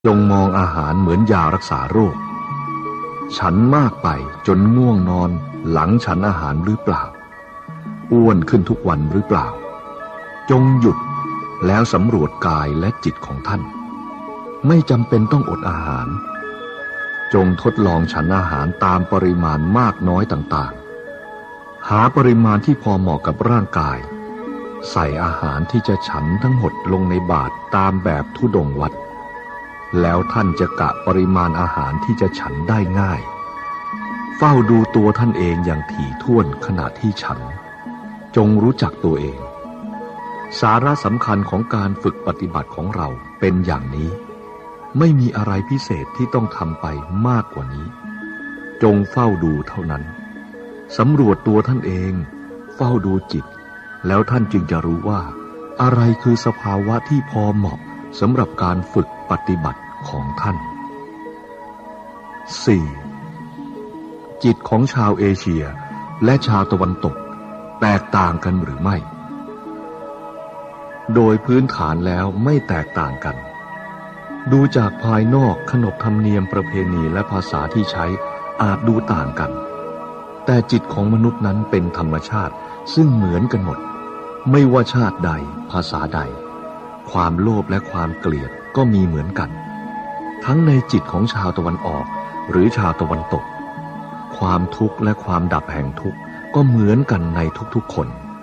จงมองอาหารเหมือนยารักษาโรคฉันมากไปจนง่วงนอนหลังฉันอาหารหรือเปล่าอ้วนขึ้นทุกวันหรือเปล่าจงหยุดแล้วสำรวจกายและจิตของท่านไม่จำเป็นต้องอดอาหารจงทดลองฉันอาหารตามปริมาณมากน้อยต่างๆหาปริมาณที่พอเหมาะกับร่างกายใส่อาหารที่จะฉันทั้งหมดลงในบาตรตามแบบธุดงค์วัดแล้วท่านจะกะปริมาณอาหารที่จะฉันได้ง่ายเฝ้าดูตัวท่านเองอย่างถี่ถ้วนขณะที่ฉันจงรู้จักตัวเองสาระสำคัญของการฝึกปฏิบัติของเราเป็นอย่างนี้ไม่มีอะไรพิเศษที่ต้องทำไปมากกว่านี้จงเฝ้าดูเท่านั้นสำรวจตัวท่านเองเฝ้าดูจิตแล้วท่านจึงจะรู้ว่าอะไรคือสภาวะที่พอเหมาะสำหรับการฝึกปฏิบัติของท่าน 4. จิตของชาวเอเชียและชาวตะวันตกแตกต่างกันหรือไม่โดยพื้นฐานแล้วไม่แตกต่างกันดูจากภายนอกขนบธรรมเนียมประเพณีและภาษาที่ใช้อาจดูต่างกันแต่จิตของมนุษย์นั้นเป็นธรรมชาติซึ่งเหมือนกันหมดไม่ว่าชาติใดภาษาใดความโลภและความเกลียดก็มีเหมือนกันทั้งในจิตของชาวตะวันออกหรือชาวตะวันตกความทุกข์และความดับแห่งทุกข์ก็เหมือนกันในทุกๆคน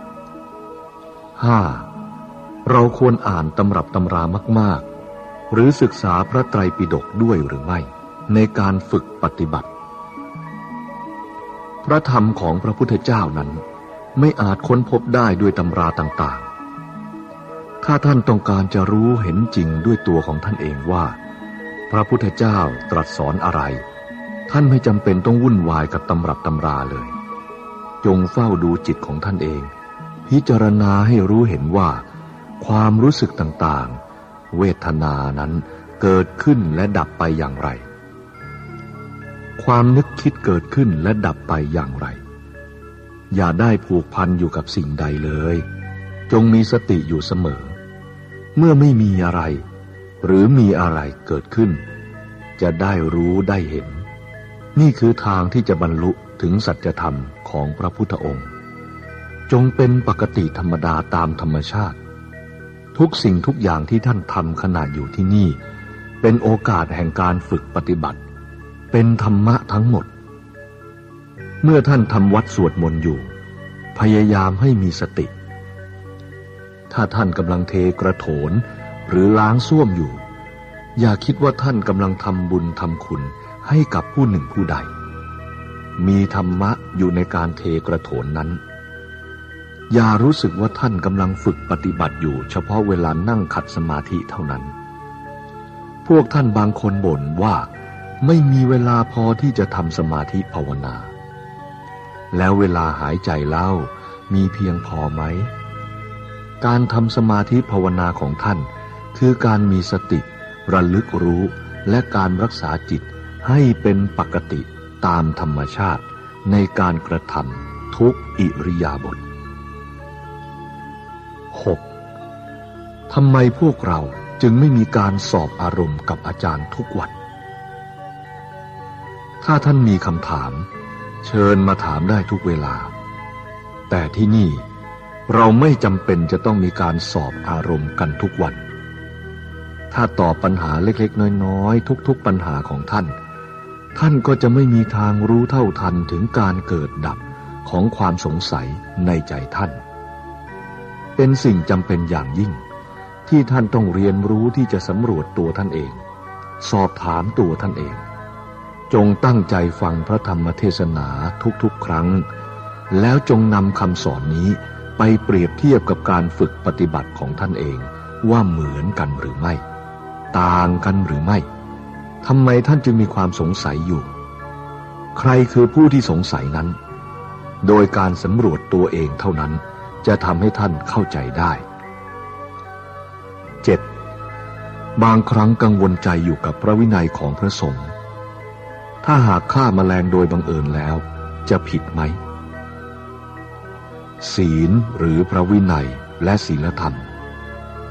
5. เราควรอ่านตำรับตำรามากๆหรือศึกษาพระไตรปิฎกด้วยหรือไม่ในการฝึกปฏิบัติพระธรรมของพระพุทธเจ้านั้นไม่อาจค้นพบได้ด้วยตำราต่างๆถ้าท่านต้องการจะรู้เห็นจริงด้วยตัวของท่านเองว่าพระพุทธเจ้าตรัสสอนอะไรท่านไม่จำเป็นต้องวุ่นวายกับตำรับตำราเลยจงเฝ้าดูจิตของท่านเองพิจารณาให้รู้เห็นว่าความรู้สึกต่างๆเวทนานั้นเกิดขึ้นและดับไปอย่างไรความนึกคิดเกิดขึ้นและดับไปอย่างไรอย่าได้ผูกพันอยู่กับสิ่งใดเลยจงมีสติอยู่เสมอเมื่อไม่มีอะไรหรือมีอะไรเกิดขึ้นจะได้รู้ได้เห็นนี่คือทางที่จะบรรลุถึงสัจธรรมของพระพุทธองค์จงเป็นปกติธรรมดาตามธรรมชาติทุกสิ่งทุกอย่างที่ท่านทำขณะอยู่ที่นี่เป็นโอกาสแห่งการฝึกปฏิบัติเป็นธรรมะทั้งหมดเมื่อท่านทำวัดสวดมนต์อยู่พยายามให้มีสติถ้าท่านกำลังเทกระโถนหรือล้างส้วมอยู่อย่าคิดว่าท่านกำลังทำบุญทำคุณให้กับผู้หนึ่งผู้ใดมีธรรมะอยู่ในการเทกระโถนนั้นอย่ารู้สึกว่าท่านกำลังฝึกปฏิบัติอยู่เฉพาะเวลานั่งขัดสมาธิเท่านั้นพวกท่านบางคนบ่นว่าไม่มีเวลาพอที่จะทำสมาธิภาวนาแล้วเวลาหายใจเล่ามีเพียงพอไหมการทำสมาธิภาวนาของท่านคือการมีสติระลึกรู้และการรักษาจิตให้เป็นปกติตามธรรมชาติในการกระทำทุกอิริยาบถ 6. ทำไมพวกเราจึงไม่มีการสอบอารมณ์กับอาจารย์ทุกวันถ้าท่านมีคำถามเชิญมาถามได้ทุกเวลาแต่ที่นี่เราไม่จำเป็นจะต้องมีการสอบอารมณ์กันทุกวันถ้าตอบปัญหาเล็กๆน้อยๆทุกๆปัญหาของท่านก็จะไม่มีทางรู้เท่าทันถึงการเกิดดับของความสงสัยในใจท่านเป็นสิ่งจำเป็นอย่างยิ่งที่ท่านต้องเรียนรู้ที่จะสำรวจตัวท่านเองสอบถามตัวท่านเองจงตั้งใจฟังพระธรรมเทศนาทุกๆครั้งแล้วจงนำคำสอนนี้ไปเปรียบเทียบกับการฝึกปฏิบัติของท่านเองว่าเหมือนกันหรือไม่ต่างกันหรือไม่ทำไมท่านจึงมีความสงสัยอยู่ใครคือผู้ที่สงสัยนั้นโดยการสำรวจตัวเองเท่านั้นจะทำให้ท่านเข้าใจได้ 7. บางครั้งกังวลใจอยู่กับพระวินัยของพระสงฆ์ถ้าหากฆ่าแมลงโดยบังเอิญแล้วจะผิดไหมศีลหรือพระวินัยและศีลธรรม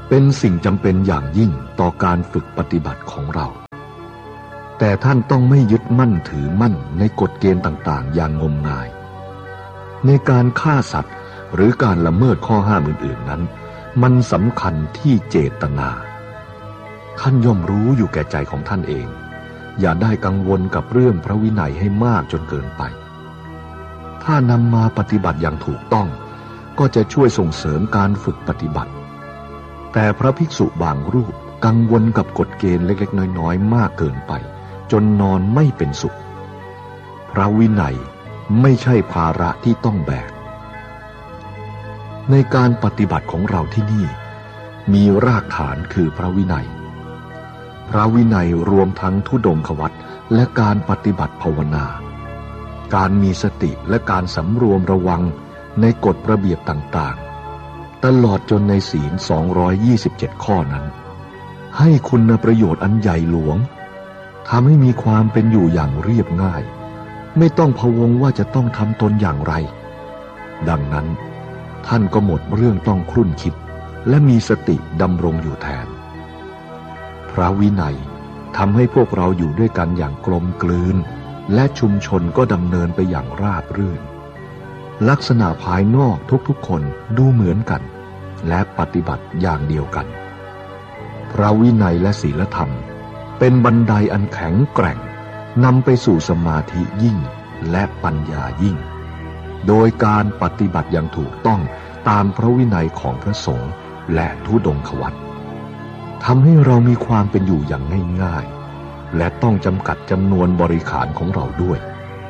เป็นสิ่งจำเป็นอย่างยิ่งต่อการฝึกปฏิบัติของเราแต่ท่านต้องไม่ยึดมั่นถือมั่นในกฎเกณฑ์ต่างๆอย่างงมงายในการฆ่าสัตว์หรือการละเมิดข้อห้ามอื่นๆนั้นมันสำคัญที่เจตนาท่านย่อมรู้อยู่แก่ใจของท่านเองอย่าได้กังวลกับเรื่องพระวินัยให้มากจนเกินไปถ้านำมาปฏิบัติอย่างถูกต้องก็จะช่วยส่งเสริมการฝึกปฏิบัติแต่พระภิกษุบางรูปกังวลกับกฎเกณฑ์เล็กๆน้อยๆมากเกินไปจนนอนไม่เป็นสุขพระวินัยไม่ใช่ภาระที่ต้องแบกในการปฏิบัติของเราที่นี่มีรากฐานคือพระวินัยพระวินัยรวมทั้งธุดงควัตรและการปฏิบัติภาวนาการมีสติและการสำรวมระวังในกฎระเบียบต่างๆตลอดจนในศีล227ข้อนั้นให้คุณประโยชน์อันใหญ่หลวงทำให้มีความเป็นอยู่อย่างเรียบง่ายไม่ต้องพะวงว่าจะต้องทำตนอย่างไรดังนั้นท่านก็หมดเรื่องต้องครุ่นคิดและมีสติดำรงอยู่แทนพระวินัยทำให้พวกเราอยู่ด้วยกันอย่างกลมกลืนและชุมชนก็ดำเนินไปอย่างราบรื่นลักษณะภายนอกทุกๆคนดูเหมือนกันและปฏิบัติอย่างเดียวกันพระวินัยและศีลธรรมเป็นบันไดอันแข็งแกร่งนำไปสู่สมาธิยิ่งและปัญญายิ่งโดยการปฏิบัติอย่างถูกต้องตามพระวินัยของพระสงฆ์และธุดงควัตรทำให้เรามีความเป็นอยู่อย่างง่ายๆและต้องจำกัดจำนวนบริขารของเราด้วย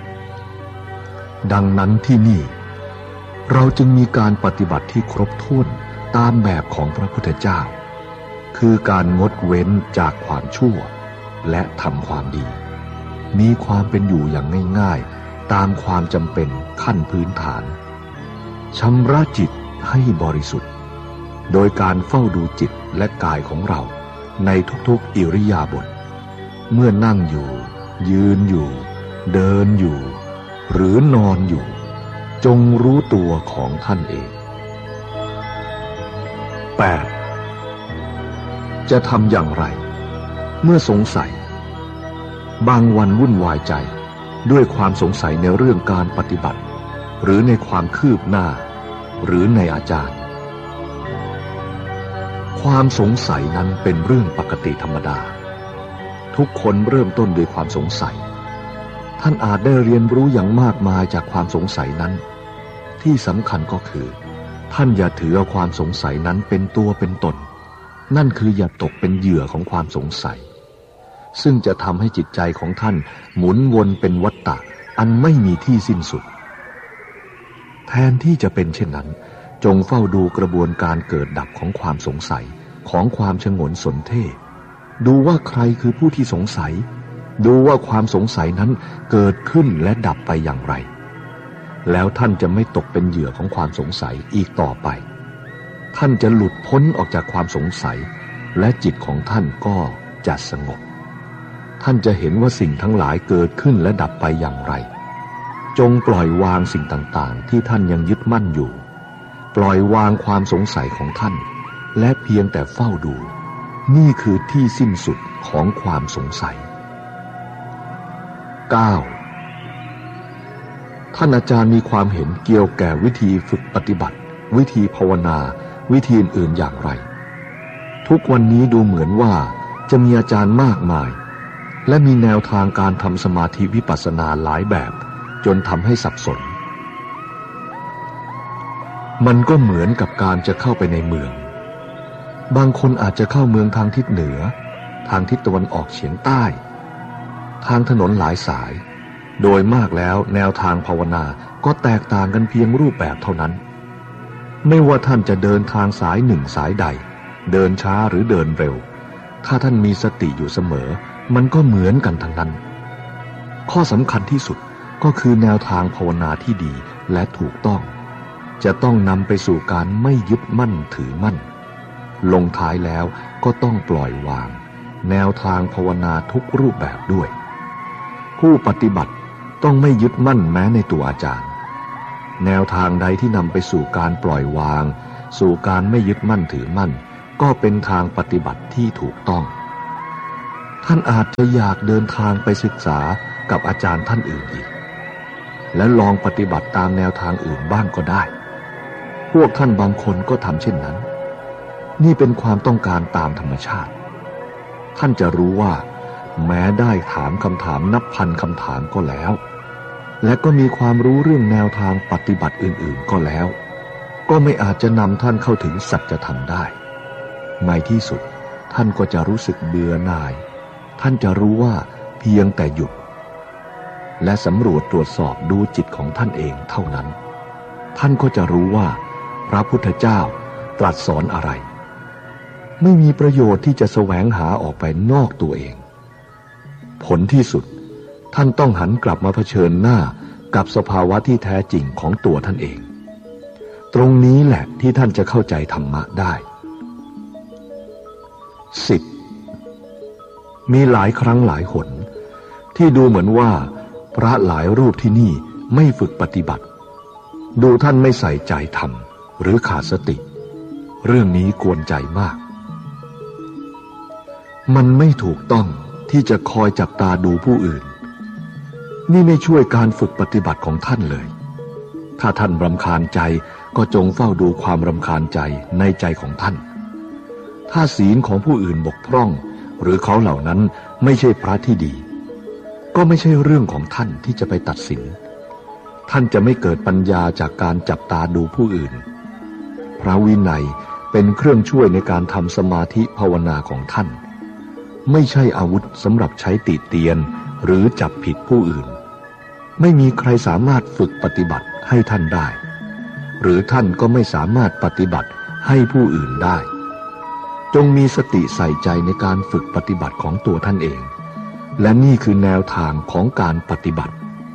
ดังนั้นที่นี่เราจึงมีการปฏิบัติที่ครบถ้วนตามแบบของพระพุทธเจ้าคือการงดเว้นจากความชั่วและทำความดีมีความเป็นอยู่อย่างง่ายๆตามความจำเป็นขั้นพื้นฐานชำระจิตให้บริสุทธิ์โดยการเฝ้าดูจิตและกายของเราในทุกๆอิริยาบถเมื่อนั่งอยู่ยืนอยู่เดินอยู่หรือนอนอยู่จงรู้ตัวของท่านเอง 8. จะทำอย่างไรเมื่อสงสัยบางวันวุ่นวายใจด้วยความสงสัยในเรื่องการปฏิบัติหรือในความคืบหน้าหรือในอาจารย์ความสงสัยนั้นเป็นเรื่องปกติธรรมดาทุกคนเริ่มต้นด้วยความสงสัยท่านอาจได้เรียนรู้อย่างมากมายจากความสงสัยนั้นที่สำคัญก็คือท่านอย่าถือเอาความสงสัยนั้นเป็นตัวเป็นตนนั่นคืออย่าตกเป็นเหยื่อของความสงสัยซึ่งจะทำให้จิตใจของท่านหมุนวนเป็นวัฏฏะอันไม่มีที่สิ้นสุดแทนที่จะเป็นเช่นนั้นจงเฝ้าดูกระบวนการเกิดดับของความสงสัยของความฉงนสนเท่ดูว่าใครคือผู้ที่สงสัยดูว่าความสงสัยนั้นเกิดขึ้นและดับไปอย่างไรแล้วท่านจะไม่ตกเป็นเหยื่อของความสงสัยอีกต่อไปท่านจะหลุดพ้นออกจากความสงสัยและจิตของท่านก็จะสงบท่านจะเห็นว่าสิ่งทั้งหลายเกิดขึ้นและดับไปอย่างไรจงปล่อยวางสิ่งต่างๆที่ท่านยังยึดมั่นอยู่ปล่อยวางความสงสัยของท่านและเพียงแต่เฝ้าดูนี่คือที่สิ้นสุดของความสงสัย 9. ท่านอาจารย์มีความเห็นเกี่ยวแก่วิธีฝึกปฏิบัติวิธีภาวนาวิธีอื่นๆอย่างไรทุกวันนี้ดูเหมือนว่าจะมีอาจารย์มากมายและมีแนวทางการทำสมาธิวิปัสสนาหลายแบบจนทำให้สับสนมันก็เหมือนกับการจะเข้าไปในเมืองบางคนอาจจะเข้าเมืองทางทิศเหนือทางทิศตะวันออกเฉียงใต้ทางถนนหลายสายโดยมากแล้วแนวทางภาวนาก็แตกต่างกันเพียงรูปแบบเท่านั้นไม่ว่าท่านจะเดินทางสายหนึ่งสายใดเดินช้าหรือเดินเร็วถ้าท่านมีสติอยู่เสมอมันก็เหมือนกันทั้งนั้นข้อสำคัญที่สุดก็คือแนวทางภาวนาที่ดีและถูกต้องจะต้องนำไปสู่การไม่ยึดมั่นถือมั่นลงท้ายแล้วก็ต้องปล่อยวางแนวทางภาวนาทุกรูปแบบด้วยผู้ปฏิบัติต้องไม่ยึดมั่นแม้ในตัวอาจารย์แนวทางใดที่นำไปสู่การปล่อยวางสู่การไม่ยึดมั่นถือมั่นก็เป็นทางปฏิบัติที่ถูกต้องท่านอาจจะอยากเดินทางไปศึกษากับอาจารย์ท่านอื่นอีกและลองปฏิบัติตามแนวทางอื่นบ้างก็ได้พวกท่านบางคนก็ทำเช่นนั้นนี่เป็นความต้องการตามธรรมชาติท่านจะรู้ว่าแม้ได้ถามคำถามนับพันคำถามก็แล้วและก็มีความรู้เรื่องแนวทางปฏิบัติอื่นๆก็แล้วก็ไม่อาจจะนำท่านเข้าถึงสัจธรรมได้ในที่สุดท่านก็จะรู้สึกเบื่อหน่ายท่านจะรู้ว่าเพียงแต่หยุดและสำรวจตรวจสอบดูจิตของท่านเองเท่านั้นท่านก็จะรู้ว่าพระพุทธเจ้าตรัสสอนอะไรไม่มีประโยชน์ที่จะแสวงหาออกไปนอกตัวเองผลที่สุดท่านต้องหันกลับมาเผชิญหน้ากับสภาวะที่แท้จริงของตัวท่านเองตรงนี้แหละที่ท่านจะเข้าใจธรรมะได้10มีหลายครั้งหลายหนที่ดูเหมือนว่าพระหลายรูปที่นี่ไม่ฝึกปฏิบัติดูท่านไม่ใส่ใจธรรมหรือขาดสติเรื่องนี้กวนใจมากมันไม่ถูกต้องที่จะคอยจับตาดูผู้อื่นนี่ไม่ช่วยการฝึกปฏิบัติของท่านเลยถ้าท่านรำคาญใจก็จงเฝ้าดูความรำคาญใจในใจของท่านถ้าศีลของผู้อื่นบกพร่องหรือเขาเหล่านั้นไม่ใช่พระที่ดีก็ไม่ใช่เรื่องของท่านที่จะไปตัดสินท่านจะไม่เกิดปัญญาจากการจับตาดูผู้อื่นพระวินัยเป็นเครื่องช่วยในการทำสมาธิภาวนาของท่านไม่ใช่อาวุธสำหรับใช้ติเตียนหรือจับผิดผู้อื่นไม่มีใครสามารถฝึกปฏิบัติให้ท่านได้หรือท่านก็ไม่สามารถปฏิบัติให้ผู้อื่นได้จงมีสติใส่ใจในการฝึกปฏิบัติของตัวท่านเองและนี่คือแนวทางของการปฏิบัติ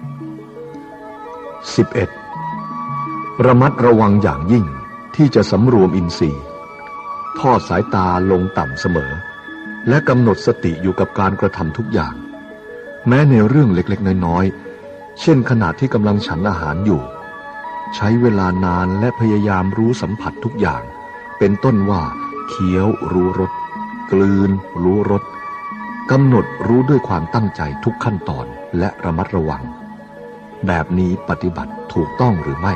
11. ระมัดระวังอย่างยิ่งที่จะสำรวมอินทรีย์ทอดสายตาลงต่ำเสมอและกำหนดสติอยู่กับการกระทำทุกอย่างแม้ในเรื่องเล็กๆน้อยๆเช่นขณะที่กำลังฉันอาหารอยู่ใช้เวลานานและพยายามรู้สัมผัสทุกอย่างเป็นต้นว่าเคี้ยวรู้รสกลืนรู้รสกำหนดรู้ด้วยความตั้งใจทุกขั้นตอนและระมัดระวังแบบนี้ปฏิบัติถูกต้องหรือไม่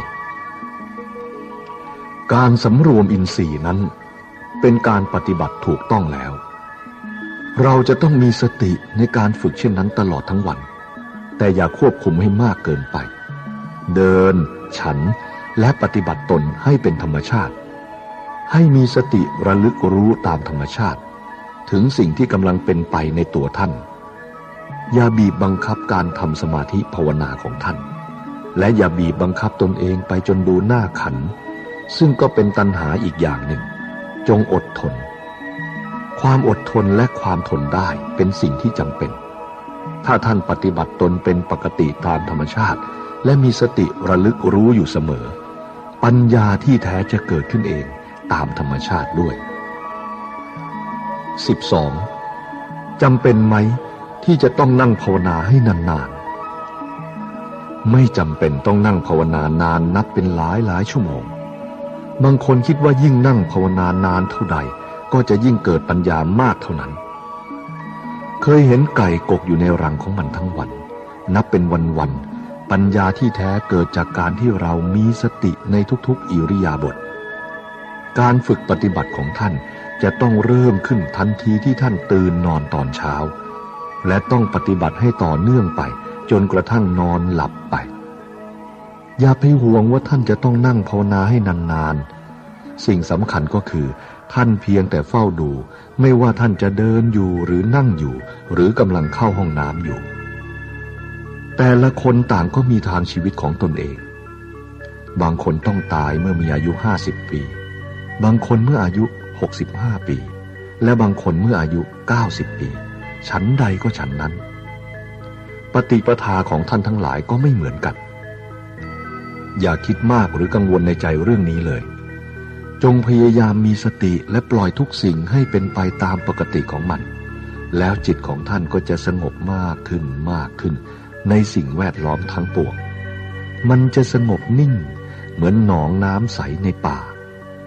การสำรวมอินทรีย์นั้นเป็นการปฏิบัติถูกต้องแล้วเราจะต้องมีสติในการฝึกเช่นนั้นตลอดทั้งวันแต่อย่าควบคุมให้มากเกินไปเดินฉันและปฏิบัติตนให้เป็นธรรมชาติให้มีสติระลึกรู้ตามธรรมชาติถึงสิ่งที่กำลังเป็นไปในตัวท่านอย่าบีบบังคับการทำสมาธิภาวนาของท่านและอย่าบีบบังคับตนเองไปจนดูหน้าขันซึ่งก็เป็นตัณหาอีกอย่างหนึ่งจงอดทนความอดทนและความทนได้เป็นสิ่งที่จำเป็นถ้าท่านปฏิบัติตนเป็นปกติตามธรรมชาติและมีสติระลึกรู้อยู่เสมอปัญญาที่แท้จะเกิดขึ้นเองตามธรรมชาติด้วย 12. จำเป็นไหมที่จะต้องนั่งภาวนาให้นานๆไม่จำเป็นต้องนั่งภาวนานานนับเป็นหลายชั่วโมงบางคนคิดว่ายิ่งนั่งภาวนานานเท่าใดก็จะยิ่งเกิดปัญญามากเท่านั้นเคยเห็นไก่กกอยู่ในรังของมันทั้งวันนับเป็นวันๆปัญญาที่แท้เกิดจากการที่เรามีสติในทุกๆอิริยาบถการฝึกปฏิบัติของท่านจะต้องเริ่มขึ้นทันทีที่ท่านตื่นนอนตอนเช้าและต้องปฏิบัติให้ต่อเนื่องไปจนกระทั่งนอนหลับไปอย่าไปห่วงว่าท่านจะต้องนั่งภาวนาให้นานๆสิ่งสำคัญก็คือท่านเพียงแต่เฝ้าดูไม่ว่าท่านจะเดินอยู่หรือนั่งอยู่หรือกำลังเข้าห้องน้ำอยู่แต่ละคนต่างก็มีทางชีวิตของตนเองบางคนต้องตายเมื่อมีอายุ50 ปีบางคนเมื่ออายุ65 ปีและบางคนเมื่ออายุ90 ปีฉันใดก็ฉันนั้นปฏิปทาของท่านทั้งหลายก็ไม่เหมือนกันอย่าคิดมากหรือกังวลในใจเรื่องนี้เลยจงพยายามมีสติและปล่อยทุกสิ่งให้เป็นไปตามปกติของมันแล้วจิตของท่านก็จะสงบมากขึ้นในสิ่งแวดล้อมทั้งปวงมันจะสงบนิ่งเหมือนหนองน้ำใสในป่าท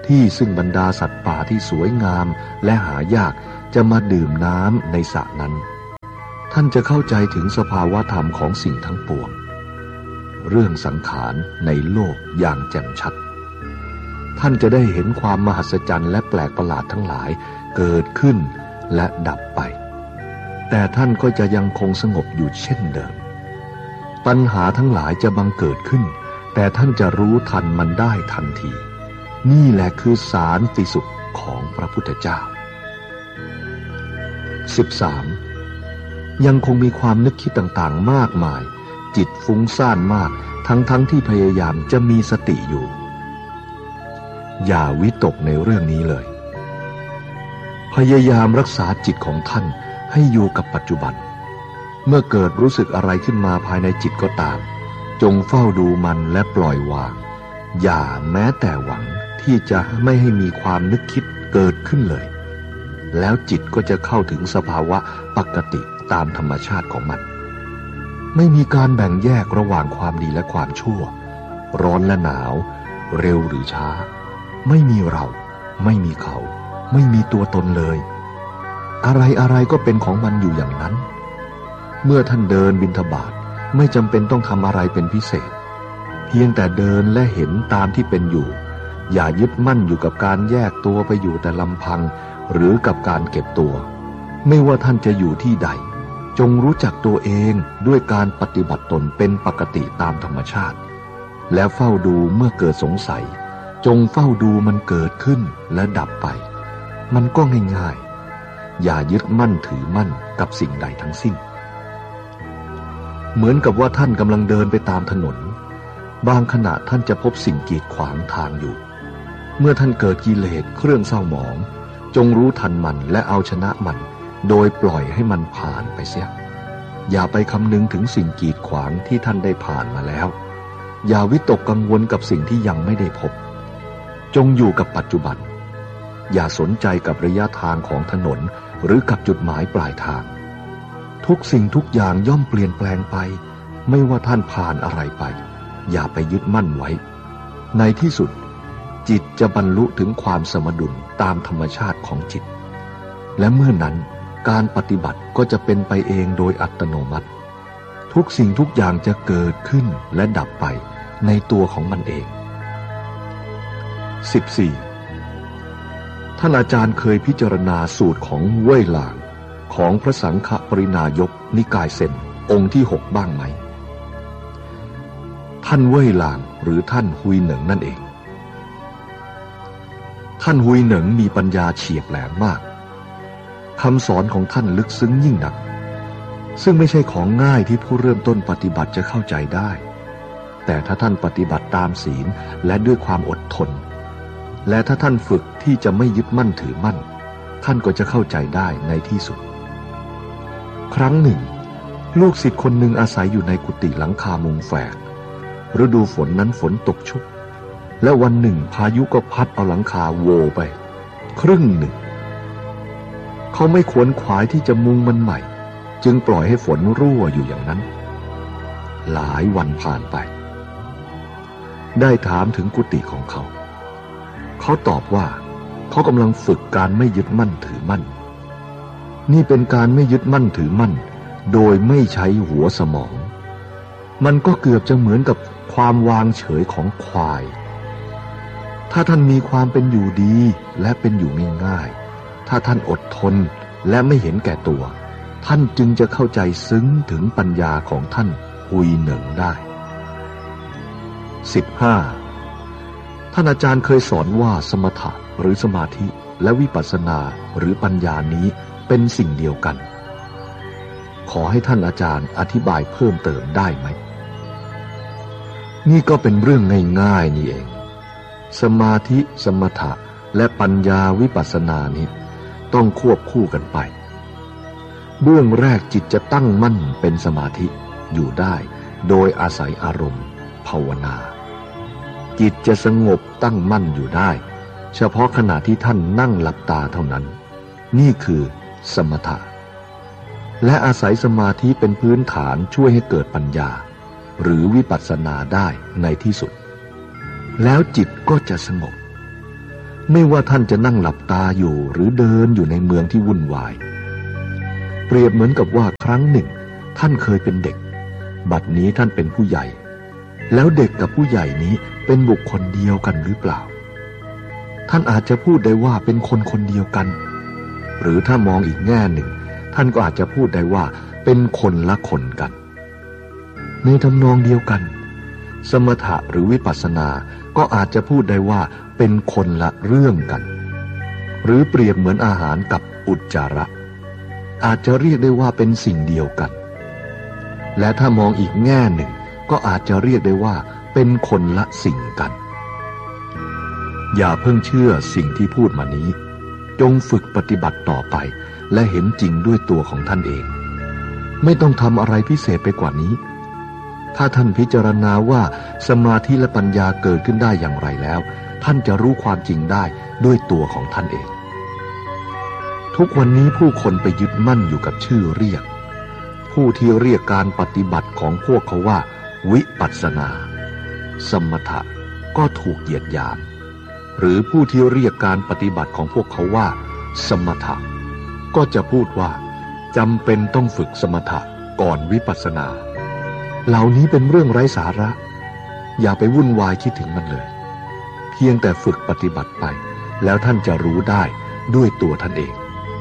ที่ซึ่งบรรดาสัตว์ป่าที่สวยงามและหายากจะมาดื่มน้ำในสระนั้นท่านจะเข้าใจถึงสภาวะธรรมของสิ่งทั้งปวงเรื่องสังขารในโลกอย่างแจ่มชัดท่านจะได้เห็นความมหัศจรรย์และแปลกประหลาดทั้งหลายเกิดขึ้นและดับไปแต่ท่านก็จะยังคงสงบอยู่เช่นเดิมปัญหาทั้งหลายจะบังเกิดขึ้นแต่ท่านจะรู้ทันมันได้ทันทีนี่แหละคือสารติสุขของพระพุทธเจ้า 13. ยังคงมีความนึกคิดต่างๆมากมายจิตฟุ้งซ่านมากทั้งที่พยายามจะมีสติอยู่อย่าวิตกในเรื่องนี้เลยพยายามรักษาจิตของท่านให้อยู่กับปัจจุบันเมื่อเกิดรู้สึกอะไรขึ้นมาภายในจิตก็ตามจงเฝ้าดูมันและปล่อยวางอย่าแม้แต่หวังที่จะไม่ให้มีความนึกคิดเกิดขึ้นเลยแล้วจิตก็จะเข้าถึงสภาวะปกติตามธรรมชาติของมันไม่มีการแบ่งแยกระหว่างความดีและความชั่วร้อนและหนาวเร็วหรือช้าไม่มีเราไม่มีเขาไม่มีตัวตนเลยอะไรก็เป็นของมันอยู่อย่างนั้นเมื่อท่านเดินบิณฑบาตไม่จำเป็นต้องทำอะไรเป็นพิเศษเพียงแต่เดินและเห็นตามที่เป็นอยู่อย่ายึดมั่นอยู่กับการแยกตัวไปอยู่แต่ลำพังหรือกับการเก็บตัวไม่ว่าท่านจะอยู่ที่ใดจงรู้จักตัวเองด้วยการปฏิบัติตนเป็นปกติตามธรรมชาติแล้วเฝ้าดูเมื่อเกิดสงสัยจงเฝ้าดูมันเกิดขึ้นและดับไปมันก็ง่ายๆอย่ายึดมั่นถือมั่นกับสิ่งใดทั้งสิ้นเหมือนกับว่าท่านกำลังเดินไปตามถนนบางขณะท่านจะพบสิ่งกีดขวางทางอยู่เมื่อท่านเกิดกิเลสเครื่องเศร้าหมองจงรู้ทันมันและเอาชนะมันโดยปล่อยให้มันผ่านไปเสียอย่าไปคำนึงถึงสิ่งกีดขวางที่ท่านได้ผ่านมาแล้วอย่าวิตกกังวลกับสิ่งที่ยังไม่ได้พบจงอยู่กับปัจจุบันอย่าสนใจกับระยะทางของถนนหรือกับจุดหมายปลายทางทุกสิ่งทุกอย่างย่อมเปลี่ยนแปลงไปไม่ว่าท่านผ่านอะไรไปอย่าไปยึดมั่นไว้ในที่สุดจิตจะบรรลุถึงความสมดุลตามธรรมชาติของจิตและเมื่อนั้นการปฏิบัติก็จะเป็นไปเองโดยอัตโนมัติทุกสิ่งทุกอย่างจะเกิดขึ้นและดับไปในตัวของมันเอง 14. ท่านอาจารย์เคยพิจารณาสูตรของเว่ยหลางของพระสังฆปรินายกนิกายเซนองค์ที่ 6บ้างไหมท่านเว่ยหลางหรือท่านฮุยเหนิงนั่นเองท่านฮุยเหนิงมีปัญญาเฉียบแหลมมากคำสอนของท่านลึกซึ้งยิ่งนักซึ่งไม่ใช่ของง่ายที่ผู้เริ่มต้นปฏิบัติจะเข้าใจได้แต่ถ้าท่านปฏิบัติตามศีลและด้วยความอดทนและถ้าท่านฝึกที่จะไม่ยึดมั่นถือมั่นท่านก็จะเข้าใจได้ในที่สุดครั้งหนึ่งลูกศิษย์คนหนึ่งอาศัยอยู่ในกุฏิหลังคามุงแฝกฤดูฝนนั้นฝนตกชุกและวันหนึ่งพายุก็พัดเอาหลังคาโวไปครึ่งหนึ่งเขาไม่ขวนขวายที่จะมุงมันใหม่จึงปล่อยให้ฝนรั่วอยู่อย่างนั้นหลายวันผ่านไปได้ถามถึงกุฏิของเขาเขาตอบว่าเขากำลังฝึกการไม่ยึดมั่นถือมั่นนี่เป็นการไม่ยึดมั่นถือมั่นโดยไม่ใช้หัวสมองมันก็เกือบจะเหมือนกับความวางเฉยของควายถ้าท่านมีความเป็นอยู่ดีและเป็นอยู่ง่ายๆถ้าท่านอดทนและไม่เห็นแก่ตัวท่านจึงจะเข้าใจซึ้งถึงปัญญาของท่านฮุยเหนิงได้ 15. ท่านอาจารย์เคยสอนว่าสมถะหรือสมาธิและวิปัสสนาหรือปัญญานี้เป็นสิ่งเดียวกันขอให้ท่านอาจารย์อธิบายเพิ่มเติมได้ไหมนี่ก็เป็นเรื่องง่ายๆนี่เองสมาธิสมถะและปัญญาวิปัสสนานี้ต้องควบคู่กันไปเบื้องแรกจิตจะตั้งมั่นเป็นสมาธิอยู่ได้โดยอาศัยอารมณ์ภาวนาจิตจะสงบตั้งมั่นอยู่ได้เฉพาะขณะที่ท่านนั่งหลับตาเท่านั้นนี่คือสมถะและอาศัยสมาธิเป็นพื้นฐานช่วยให้เกิดปัญญาหรือวิปัสสนาได้ในที่สุดแล้วจิตก็จะสงบไม่ว่าท่านจะนั่งหลับตาอยู่หรือเดินอยู่ในเมืองที่วุ่นวายเปรียบเหมือนกับว่าครั้งหนึ่งท่านเคยเป็นเด็กบัดนี้ท่านเป็นผู้ใหญ่แล้วเด็กกับผู้ใหญ่นี้เป็นบุคคลเดียวกันหรือเปล่าท่านอาจจะพูดได้ว่าเป็นคนคนเดียวกันหรือถ้ามองอีกแง่หนึ่งท่านก็อาจจะพูดได้ว่าเป็นคนละคนกันในทำนองเดียวกันสมถะหรือวิปัสสนาก็อาจจะพูดได้ว่าเป็นคนละเรื่องกันหรือเปรียบเหมือนอาหารกับอุจจาระอาจจะเรียกได้ว่าเป็นสิ่งเดียวกันและถ้ามองอีกแง่หนึ่งก็อาจจะเรียกได้ว่าเป็นคนละสิ่งกันอย่าเพิ่งเชื่อสิ่งที่พูดมานี้จงฝึกปฏิบัติต่อไปและเห็นจริงด้วยตัวของท่านเองไม่ต้องทำอะไรพิเศษไปกว่านี้ถ้าท่านพิจารณาว่าสมาธิและปัญญาเกิดขึ้นได้อย่างไรแล้วท่านจะรู้ความจริงได้ด้วยตัวของท่านเองทุกวันนี้ผู้คนไปยึดมั่นอยู่กับชื่อเรียกผู้ที่เรียกการปฏิบัติของพวกเขาว่าวิปัสสนาสมถะก็ถูกเหยียดหยามหรือผู้ที่เรียกการปฏิบัติของพวกเขาว่าสมถะก็จะพูดว่าจำเป็นต้องฝึกสมถะก่อนวิปัสสนาเหล่านี้เป็นเรื่องไร้สาระอย่าไปวุ่นวายคิดถึงมันเลยเพียงแต่ฝึกปฏิบัติไปแล้วท่านจะรู้ได้ด้วยตัวท่านเอง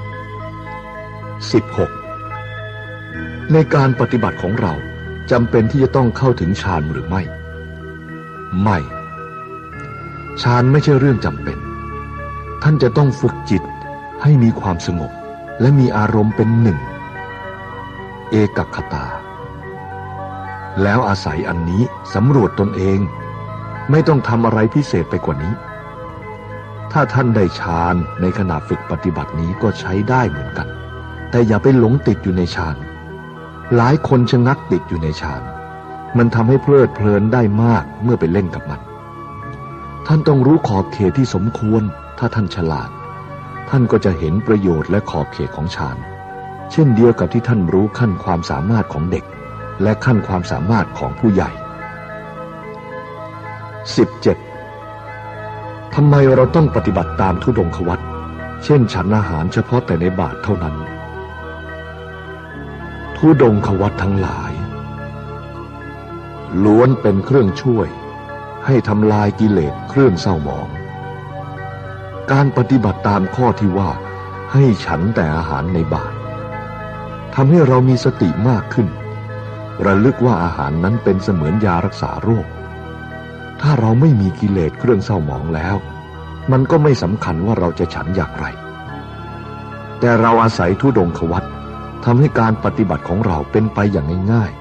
16. ในการปฏิบัติของเราจำเป็นที่จะต้องเข้าถึงฌานหรือไม่ไม่ฌานไม่ใช่เรื่องจำเป็นท่านจะต้องฝึกจิตให้มีความสงบและมีอารมณ์เป็นหนึ่งเอกคตาแล้วอาศัยอันนี้สำรวจตนเองไม่ต้องทำอะไรพิเศษไปกว่านี้ถ้าท่านได้ฌานในขณะฝึกปฏิบัตินี้ก็ใช้ได้เหมือนกันแต่อย่าไปหลงติดอยู่ในฌานหลายคนชะงักติดอยู่ในฌานมันทำให้เพลิดเพลินได้มากเมื่อไปเล่นกับมันท่านต้องรู้ขอบเขตที่สมควรถ้าท่านฉลาดท่านก็จะเห็นประโยชน์และขอบเขตของฌานเช่นเดียวกับที่ท่านรู้ขั้นความสามารถของเด็กและขั้นความสามารถของผู้ใหญ่ 17. ทำไมเราต้องปฏิบัติตามธุดงควัตรเช่นฉันอาหารเฉพาะแต่ในบาตรเท่านั้นธุดงควัตรทั้งหลายล้วนเป็นเครื่องช่วยให้ทำลายกิเลสเครื่องเศร้าหมองการปฏิบัติตามข้อที่ว่าให้ฉันแต่อาหารในบาตรทำให้เรามีสติมากขึ้นระลึกว่าอาหารนั้นเป็นเสมือนยารักษาโรคถ้าเราไม่มีกิเลสเครื่องเศร้าหมองแล้วมันก็ไม่สำคัญว่าเราจะฉันอย่างไรแต่เราอาศัยธุดงควัตรทำให้การปฏิบัติของเราเป็นไปอย่างง่าย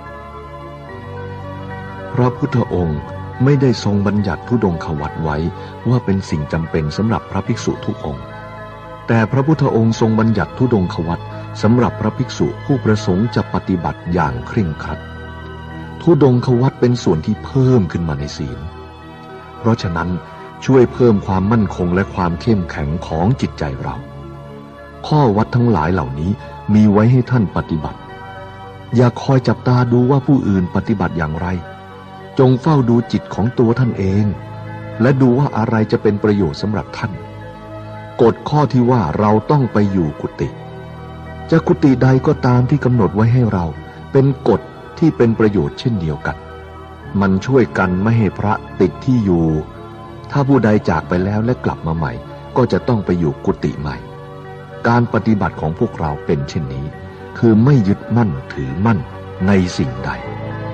ๆพระพุทธองค์ไม่ได้ทรงบัญญัติธุดงควัตรไว้ว่าเป็นสิ่งจำเป็นสำหรับพระภิกษุทุกองค์แต่พระพุทธองค์ทรงบัญญัติธุดงควัตรสำหรับพระภิกษุผู้ประสงค์จะปฏิบัติอย่างเคร่งครัดธุดงควัตรเป็นส่วนที่เพิ่มขึ้นมาในศีลเพราะฉะนั้นช่วยเพิ่มความมั่นคงและความเข้มแข็งของจิตใจเราข้อวัดทั้งหลายเหล่านี้มีไว้ให้ท่านปฏิบัติอย่าคอยจับตาดูว่าผู้อื่นปฏิบัติอย่างไรจงเฝ้าดูจิตของตัวท่านเองและดูว่าอะไรจะเป็นประโยชน์สำหรับท่านกฎข้อที่ว่าเราต้องไปอยู่กุฏิจะกุฏิใดก็ตามที่กำหนดไว้ให้เราเป็นกฎที่เป็นประโยชน์เช่นเดียวกันมันช่วยกันไม่ให้พระติดที่อยู่ถ้าผู้ใดจากไปแล้วและกลับมาใหม่ก็จะต้องไปอยู่กุฏิใหม่การปฏิบัติของพวกเราเป็นเช่นนี้คือไม่ยึดมั่นถือมั่นในสิ่งใด